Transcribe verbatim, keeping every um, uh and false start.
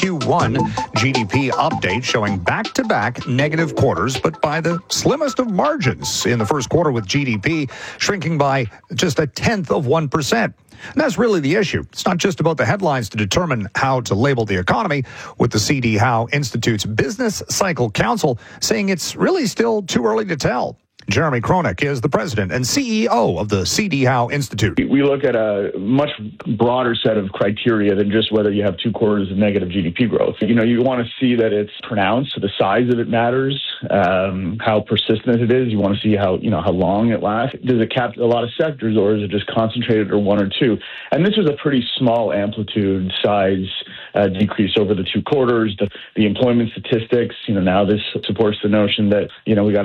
Q one G D P update showing back-to-back negative quarters, but by the slimmest of margins in the first quarter, with G D P shrinking by just a tenth of one percent. And that's really the issue. It's not just about the headlines to determine how to label the economy, with the C D Howe Institute's Business Cycle Council saying it's really still too early to tell. Jeremy Kronick is the president and C E O of the C D Howe Institute. We look at a much broader set of criteria than just whether you have two quarters of negative G D P growth. You know, you want to see that it's pronounced, so the size of it matters, um, how persistent it is. You want to see how, you know, how long it lasts. Does it cap a lot of sectors, or is it just concentrated, or one or two? And this was a pretty small amplitude size uh, decrease over the two quarters. The, the employment statistics, you know, now this supports the notion that, you know, we got